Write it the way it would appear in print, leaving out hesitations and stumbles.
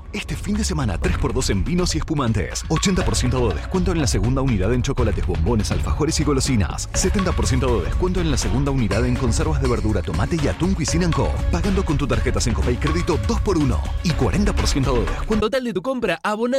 Este fin de semana 3x2 en vinos y espumantes. 80% de descuento en la segunda unidad en chocolates, bombones, alfajores y golosinas. 70% de descuento en la segunda unidad en conservas de verdura, tomate y atún Cuisine & Co. Pagando con tu tarjeta Sencopay Crédito 2x1. Y 40% de descuento Total de tu compra, abonado